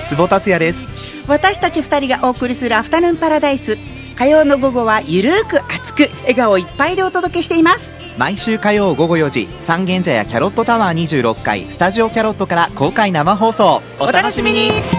久保達也です。 私たち2人がお送りするアフタヌーンパラダイス、火曜の午後はゆるく熱く笑顔いっぱいでお届けしています。 毎週火曜午後4時、三軒茶屋キャロットタワー26階スタジオキャロットから公開生放送、 お楽しみに。